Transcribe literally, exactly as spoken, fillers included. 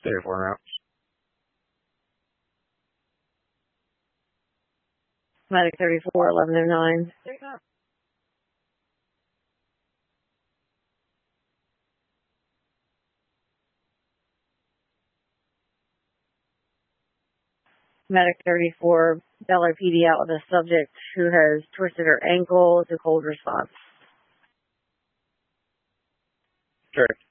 thirty-four route. Medic thirty-four, eleven oh nine. Medic thirty-four, L R P D out with a subject who has twisted her ankle to cold response. Correct.